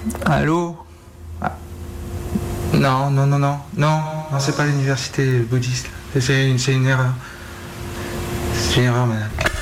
Allô? Ah. Non, non, non, non, non, non, c'est pas l'université bouddhiste. C'est une erreur. C'est une erreur, madame.